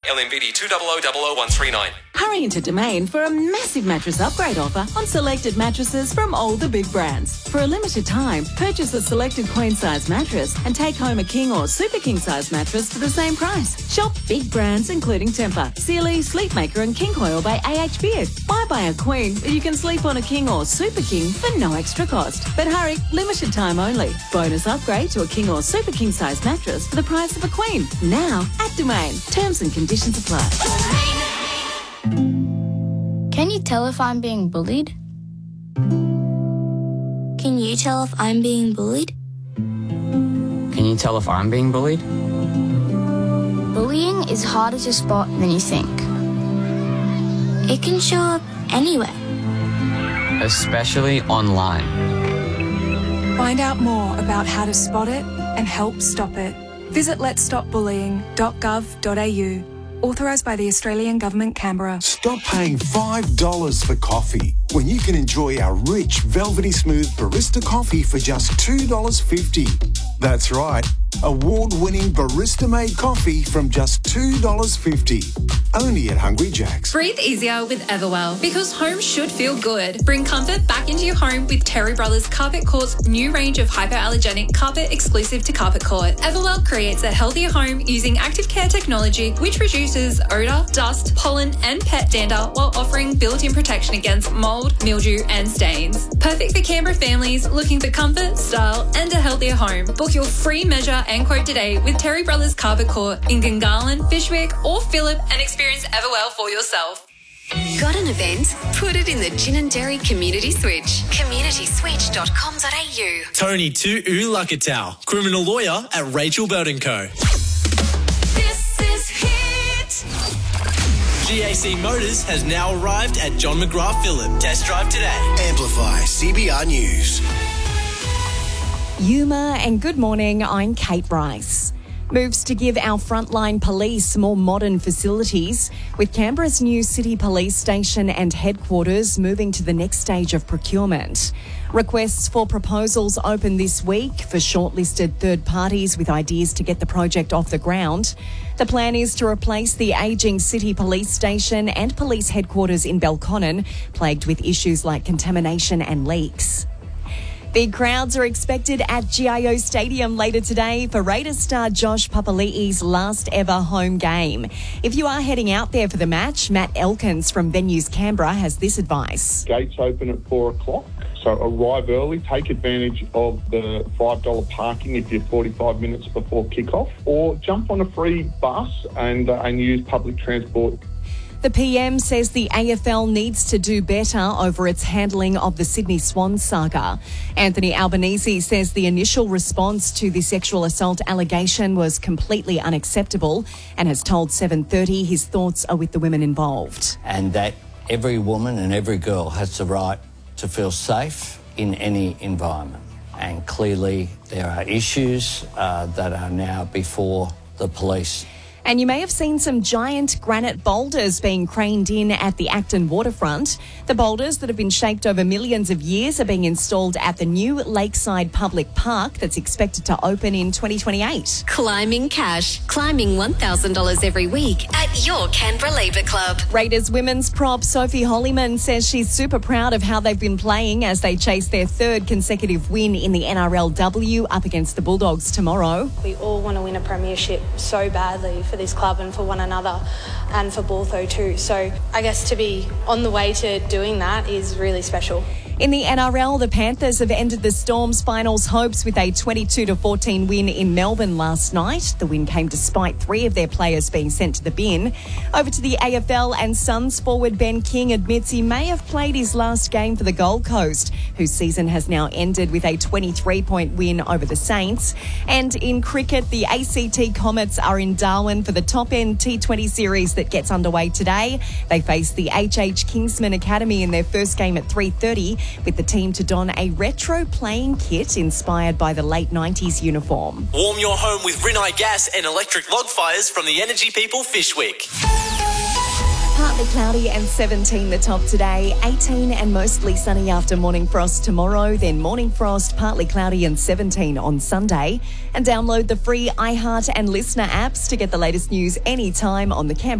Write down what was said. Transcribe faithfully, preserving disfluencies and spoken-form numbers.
L M V D two zero zero zero zero one three nine. Hurry into Domain for a massive mattress upgrade offer on selected mattresses from all the big brands. For a limited time, purchase a selected queen-size mattress and take home a king or super king-size mattress for the same price. Shop big brands including Tempur, Sealy, Sleepmaker and King Coil by A H Beard. Why buy a queen? You can sleep on a king or super king for no extra cost. But hurry, limited time only. Bonus upgrade to a king or super king-size mattress for the price of a queen. Now at Domain. Terms and conditions apply. Can you tell if I'm being bullied? Can you tell if I'm being bullied? Can you tell if I'm being bullied? Bullying is harder to spot than you think. It can show up anywhere. Especially online. Find out more about how to spot it and help stop it. Visit lets stop bullying dot gov dot a u. Authorised by the Australian Government, Canberra. Stop paying five dollars for coffee when you can enjoy our rich, velvety smooth barista coffee for just two dollars fifty. That's right, award-winning barista-made coffee from just two dollars fifty. Only at Hungry Jack's. Breathe easier with Everwell because home should feel good. Bring comfort back into your home with Terry Brothers Carpet Court's new range of hypoallergenic carpet exclusive to Carpet Court. Everwell creates a healthier home using active care technology which reduces odour, dust, pollen and pet dander while offering built-in protection against mould, mildew and stains. Perfect for Canberra families looking for comfort, style and a healthier home. Book your free measure and quote today with Terry Brothers Carpet Court in Gungahlin, Fishwick or Phillip and experience Everwell for yourself. Got an event? Put it in the Gin and Dairy Community Switch. community switch dot com dot a u. Tony Tu Ulakatau, criminal lawyer at Rachel Bird and Co. This is Hit. G A C Motors has now arrived at John McGrath Phillip. Test drive today. Amplify C B R News. Yuma and good morning, I'm Kate Bryce. Moves to give our frontline police more modern facilities, with Canberra's new city police station and headquarters moving to the next stage of procurement. Requests for proposals open this week for shortlisted third parties with ideas to get the project off the ground. The plan is to replace the ageing city police station and police headquarters in Belconnen, plagued with issues like contamination and leaks. Big crowds are expected at G I O Stadium later today for Raiders star Josh Papali'i's last ever home game. If you are heading out there for the match, Matt Elkins from Venues Canberra has this advice. Gates open at four o'clock, so arrive early, take advantage of the five dollars parking if you're forty-five minutes before kick-off, or jump on a free bus and, uh, and use public transport. The P M says the A F L needs to do better over its handling of the Sydney Swans saga. Anthony Albanese says the initial response to the sexual assault allegation was completely unacceptable and has told seven thirty his thoughts are with the women involved. And that every woman and every girl has the right to feel safe in any environment. And clearly there are issues uh, that are now before the police. And you may have seen some giant granite boulders being craned in at the Acton waterfront. The boulders that have been shaped over millions of years are being installed at the new Lakeside Public Park that's expected to open in twenty twenty-eight. Climbing cash. Climbing one thousand dollars every week at your Canberra Labour Club. Raiders women's prop Sophie Hollyman says she's super proud of how they've been playing as they chase their third consecutive win in the N R L W up against the Bulldogs tomorrow. We all want to win a premiership so badly for this club and for one another and for Baltho too. So I guess to be on the way to doing that is really special. In the N R L, the Panthers have ended the Storm's finals hopes with a twenty-two to fourteen win in Melbourne last night. The win came despite three of their players being sent to the bin. Over to the A F L, and Suns forward Ben King admits he may have played his last game for the Gold Coast, whose season has now ended with a twenty-three point win over the Saints. And in cricket, the A C T Comets are in Darwin for the top-end T twenty series that gets underway today. They face the H H Kingsman Academy in their first game at three thirty, with the team to don a retro playing kit inspired by the late nineties uniform. Warm your home with Rinnai gas and electric log fires from the Energy People Fishwick. Partly cloudy and seventeen the top today, eighteen and mostly sunny after morning frost tomorrow, then morning frost, partly cloudy and seventeen on Sunday. And download the free iHeart and Listener apps to get the latest news anytime on the Canberra